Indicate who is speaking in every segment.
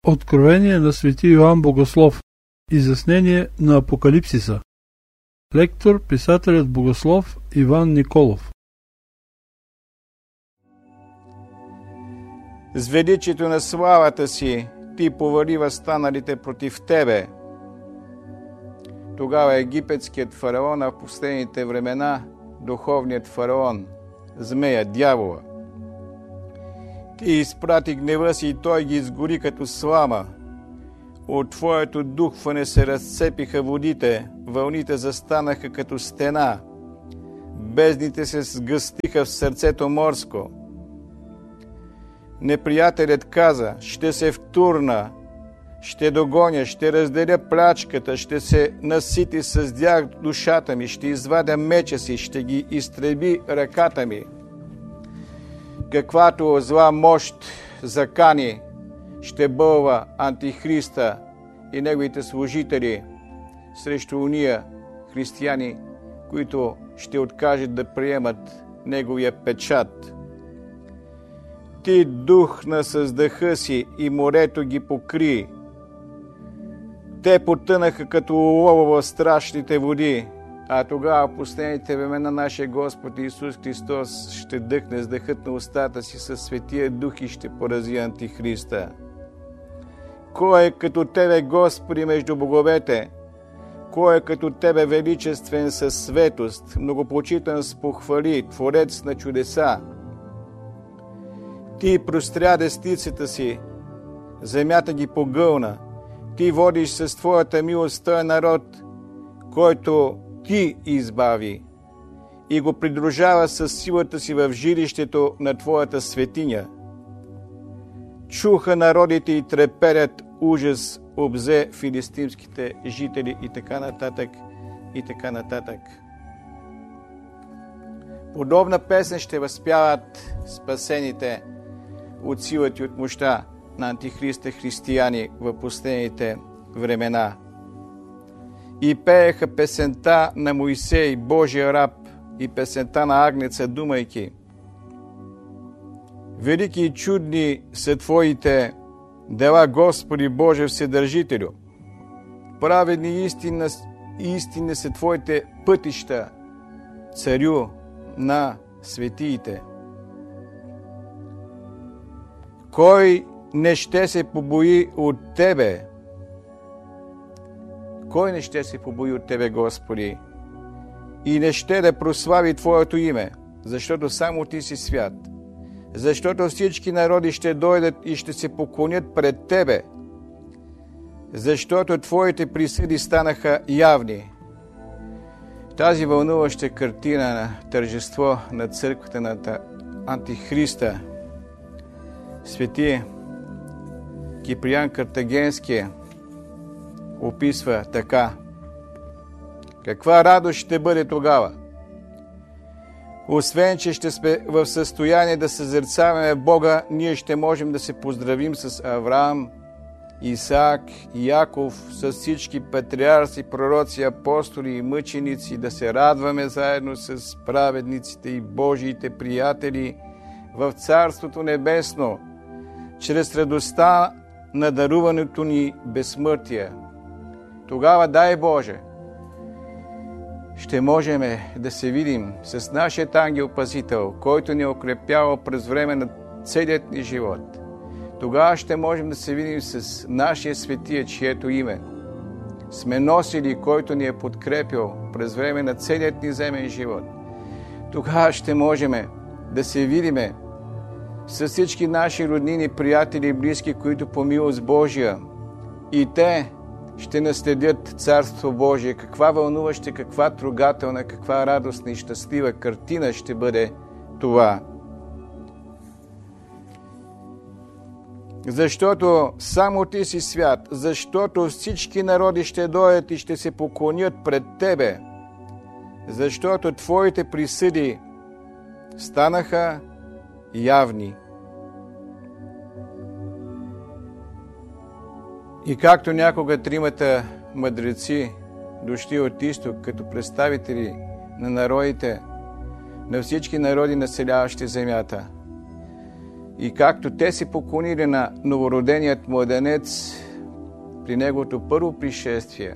Speaker 1: Откровение на свети Йоан Богослов. Изяснение на Апокалипсиса. Лектор, писателят богослов Иван Николов.
Speaker 2: С величието на славата си ти повали възстаналите против тебе. Тогава египетският фараон, а в последните времена духовният фараон, змея, дявола. Ти изпрати гнева си и той ги изгори като слама. От твоето духване се разцепиха водите, вълните застанаха като стена, бездните се сгъстиха в сърцето морско. Неприятелят каза: ще се втурна, ще догоня, ще разделя плячката, ще се насити с дях душата ми, ще извадя меча си, ще ги изтреби ръката ми. Каквато зла мощ закани, ще бълва антихриста и неговите служители срещу уния християни, които ще откажат да приемат неговия печат. Ти духна с дъха си и морето ги покри. Те потънаха като олово в страшните води, а тогава в последните времена нашия Господ Исус Христос ще дъхне с дъхът на устата си със Светия Дух и ще порази антихриста. Кой е като Тебе, Господи, между боговете? Кой е като Тебе, величествен със светост, многопочитан с похвали, творец на чудеса? Ти простря десницата си, земята ги погълна. Ти водиш с Твоята милост този народ, който Ти избави и го придружава с силата си в жилището на Твоята светиня. Чуха народите и треперят, ужас обзе филистимските жители и така нататък, и така нататък. Подобна песен ще възпяват спасените от силата и от мощта на антихриста християни в последните времена. И пееха песента на Моисей, Божия раб, и песента на Агнеца, думайки: велики и чудни са Твоите дела, Господи Боже Вседържителю. Праведни и истинни са Твоите пътища, Царю на светиите. Кой не ще се побои от Тебе? Кой не ще се побои от Тебе, Господи, и не ще да прослави Твоето име, защото само Ти си свят, защото всички народи ще дойдат и ще се поклонят пред Тебе, защото Твоите присъди станаха явни. Тази вълнуваща картина на тържество на църквата на антихриста Свети Киприан Картагенски описва така: каква радост ще бъде тогава! Освен, че ще сме в състояние да съзерцаваме Бога, ние ще можем да се поздравим с Авраам, Исаак и Яков, с всички патриарси, пророци, апостоли и мъченици, да се радваме заедно с праведниците и Божиите приятели в Царството Небесно, чрез радостта на даруването ни безсмъртие. Тогава, дай Боже, ще можем да се видим с нашият ангел-пазител, който ни е укрепявал през време на целият ни живот. Тогава ще можем да се видим с нашия светия, чието име сме носили, който ни е подкрепил през време на целият ни земен живот. Тогава ще можем да се видиме с всички наши роднини, приятели и близки, които по милост Божия и те ще наследят Царство Божие. Каква вълнуваща, каква трогателна, каква радостна и щастлива картина ще бъде това. Защото само Ти си свят, защото всички народи ще дойдат и ще се поклонят пред Тебе, защото Твоите присъди станаха явни. И както някога тримата мъдреци дошли от изток като представители на народите, на всички народи, населяващи земята, И както те се поклонили на новороденият младенец при неговото първо пришествие,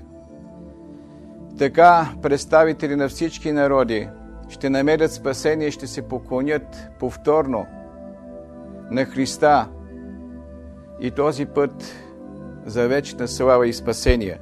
Speaker 2: така представители на всички народи ще намерят спасение и ще се поклонят повторно на Христа и този път за вечна слава и спасение.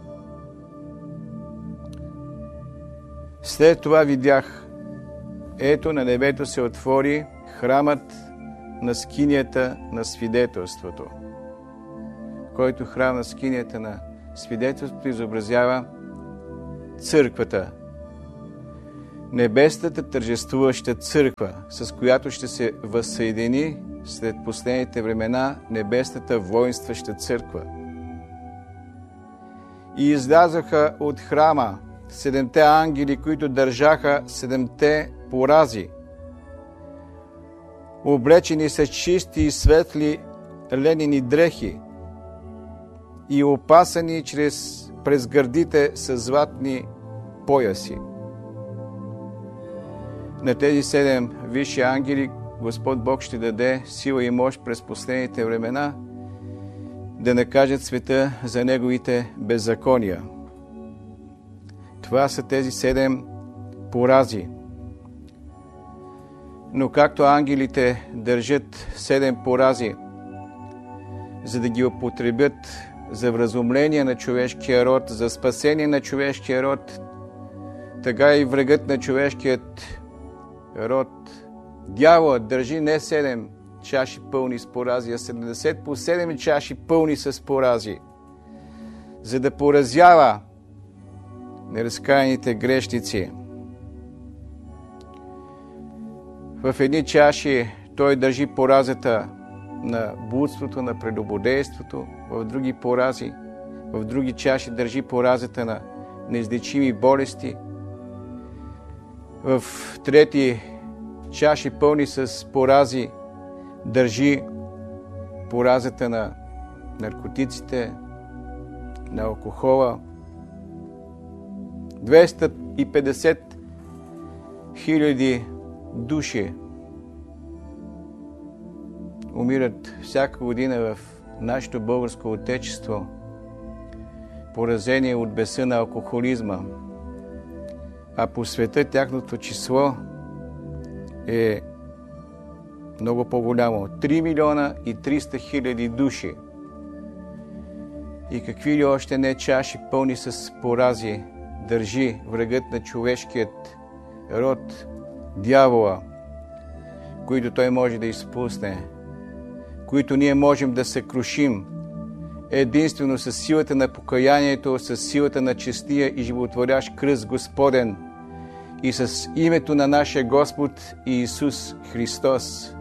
Speaker 2: След това видях, ето на небето се отвори храмът на скинията на свидетелството, който храм на скинията на свидетелството изобразява църквата, небесната тържествуваща църква, с която ще се възсъедини след последните времена небесната воинстваща църква. И излязоха от храма 7 ангели, които държаха 7 порази, облечени с чисти и светли ленени дрехи и опасани през гърдите с златни пояси. На тези 7 висши ангели Господ Бог ще даде сила и мощ през последните времена да накажат света за неговите беззакония. Това са тези 7 порази. Но както ангелите държат 7 порази, за да ги употребят за вразумление на човешкия род, за спасение на човешкия род, така и врагът на човешкият род, дяволът държи не 7 чаши пълни с порази, а 70 по 7 чаши пълни с порази, за да поразява неразкаяните грешници. В едни чаши той държи поразата на блудството, на прелюбодейството, в други порази, в други чаши държи поразата на неизлечими болести, в трети чаши пълни с порази държи поразата на наркотиците, на алкохола. 250 000 души умират всяка година в нашето българско отечество, поразени от беса на алкохолизма, а по света тяхното число е много по-голямо. 3 милиона и 300 хиляди души. И какви ли още не чаши пълни с порази държи врагът на човешкият род, дявола, които той може да изпусне, които ние можем да съкрушим единствено с силата на покаянието, с силата на честия и животворящ кръст Господен и с името на нашия Господ Иисус Христос.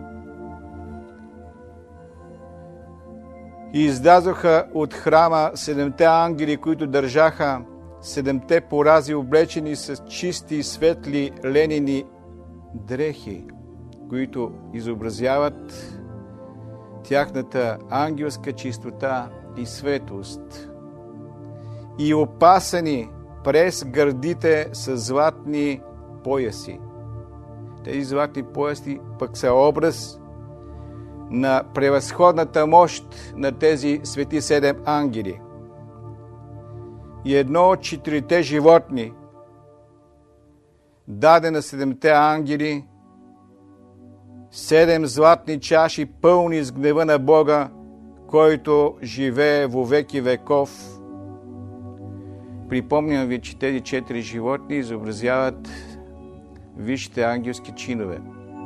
Speaker 2: И излязоха от храма 7 ангели, които държаха 7 порази, облечени с чисти и светли ленени дрехи, които изобразяват тяхната ангелска чистота и светост, и опасани през гърдите с златни пояси. Тези златни пояси пък са образ на превъзходната мощ на тези свети 7 ангели. И едно от 4 животни даде на 7 ангели 7 златни чаши, пълни с гнева на Бога, който живее во веки веков. Припомням ви, че тези 4 животни изобразяват висшите ангелски чинове.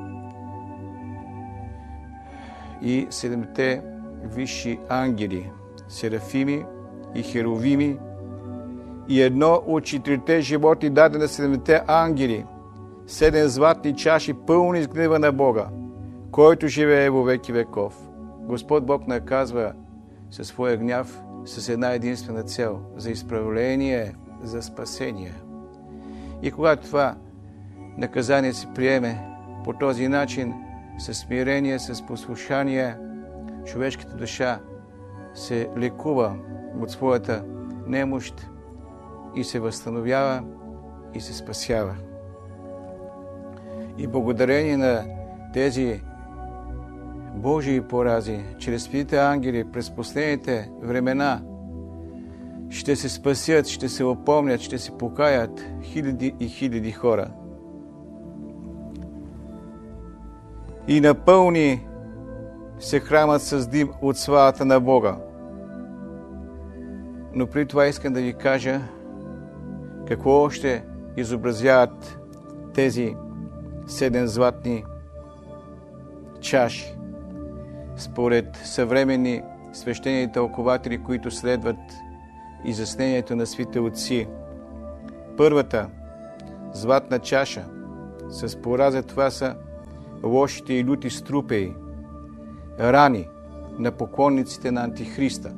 Speaker 2: И 7 висши ангели, серафими и херовими, и едно от 4 животни даде на 7 ангели 7 златни чаши, пълни с гнева на Бога, който живее во веки веков. Господ Бог наказва със своя гняв с една единствена цел – за изправление, за спасение. И когато това наказание се приеме по този начин, със смирение, с послушание, човешката душа се лекува от своята немощ и се възстановява и се спасява. И благодарение на тези Божии порази, чрез светите ангели през последните времена ще се спасят, ще се опомнят, ще се покаят хиляди и хиляди хора. И напълни се храмът с дим от славата на Бога. Но при това искам да ви кажа какво още изобразяват тези 7 златни чаши. Според съвременни свещени тълкователи, които следват изяснението на светите отци, първата златна чаша с пораза, това са лошите и люти струпеи, рани на поклонниците на Антихриста.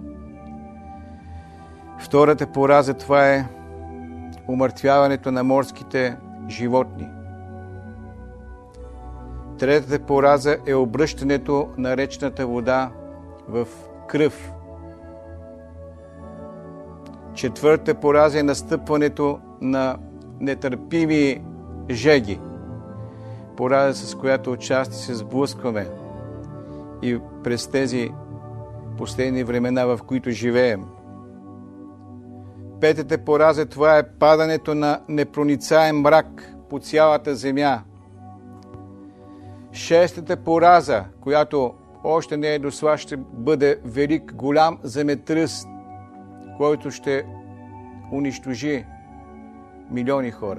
Speaker 2: Втората пораза, това е умъртвяването на морските животни. Третата пораза е обръщането на речната вода в кръв. Четвъртата пораза е настъпването на нетърпими жеги. Пораза, с която отчасти се сблъскваме и през тези последни времена, в които живеем. Петата пораза, това е падането на непроницаем мрак по цялата земя. Шестата пораза, която още не е дошла, ще бъде велик, голям земетръс, който ще унищожи милиони хора.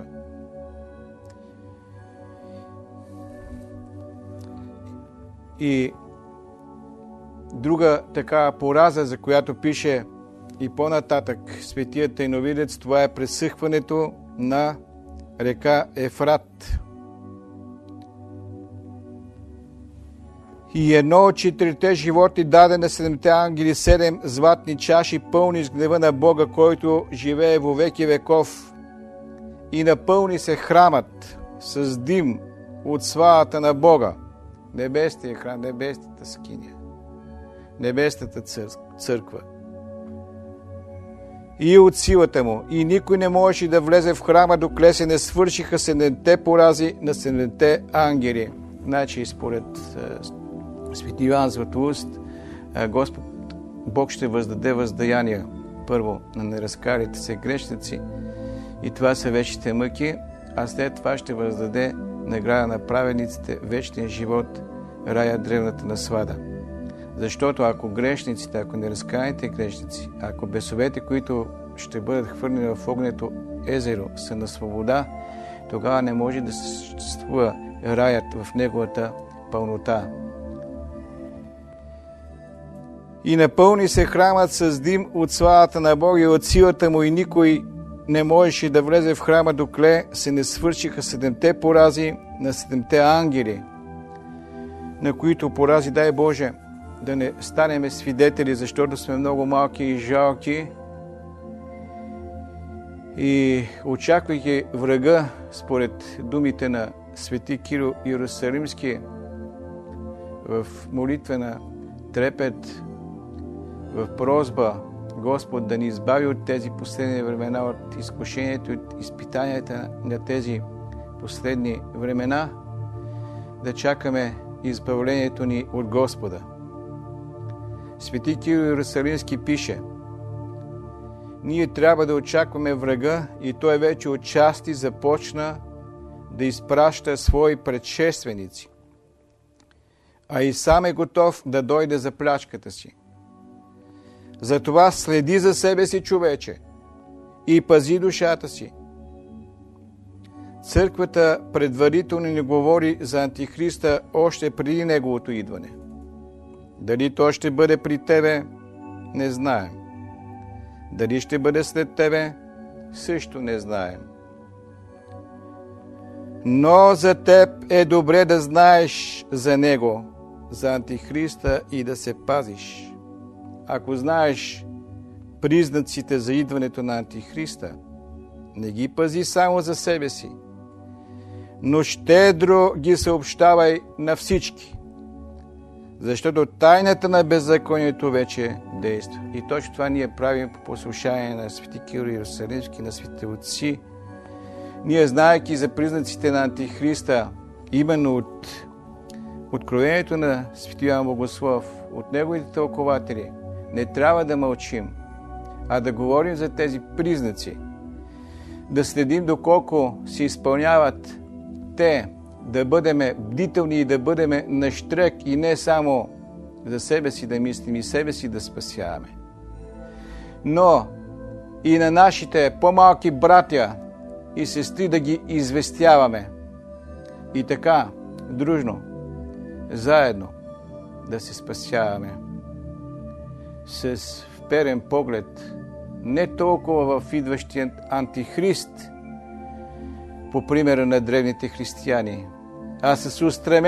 Speaker 2: И друга такава пораза, за която пише и по-нататък светият тайновидец, това е пресъхването на река Ефрат. И едно от 4 животни даде на 7 ангели 7 златни чаши, пълни с гнева на Бога, който живее во веки веков. И напълни се храмът с дим от славата на Бога. Небесния храм, небесната скиня, небесната църква. И от силата му. И никой не можеше да влезе в храма, докле се не свършиха 7 порази на 7 ангели. Значи, според свети Йоан Златоуст, Господ Бог ще въздаде въздаяния първо на неразкарите се грешници, и това са вечните мъки, а след това ще въздаде награда на праведниците, вечния живот, рая, древната наслада. Защото ако грешниците, ако неразканите грешници, ако бесовете, които ще бъдат хвърлени в огнето езеро, са на свобода, тогава не може да съществува раят в неговата пълнота. И напълни се храмът с дим от славата на Бога и от силата му, и никой не можеше да влезе в храма, докле се не свършиха 7 порази на 7 ангели, на които порази, дай Боже, да не станем свидетели, защото сме много малки и жалки. И очаквайки врага, според думите на свети Кирил Иерусалимски, в молитвена трепет, в прозба Господ да ни избави от тези последни времена, от изкушението, от изпитанията на тези последни времена, да чакаме избавлението ни от Господа. Свети Кирил Иерусалимски пише: ние трябва да очакваме врага, и той вече отчасти започна да изпраща свои предшественици, а и сам е готов да дойде за плячката си. Затова следи за себе си, човече, и пази душата си. Църквата предварително ни говори за Антихриста още преди неговото идване. Дали той ще бъде при тебе, не знаем. Дали ще бъде след тебе, също не знаем. Но за теб е добре да знаеш за него, за Антихриста, и да се пазиш. Ако знаеш признаците за идването на Антихриста, не ги пази само за себе си, но щедро ги съобщавай на всички, защото тайната на беззаконието вече действа. И точно това ние правим по послушание на свети Кирил Иерусалимски, на светите отци. Ние, знаейки за признаците на Антихриста, именно откровението на свети Йоан Богослов, от неговите тълкователи, не трябва да мълчим, а да говорим за тези признаци, да следим доколко се изпълняват те, да бъдем бдителни и да бъдем нащрек и не само за себе си да мислим и себе си да спасяваме, но и на нашите по-малки братя и сестри да ги известяваме. И така, дружно, заедно да се спасяваме с вперен поглед не толкова в идващият антихрист, по примера на древните християни, а с устремение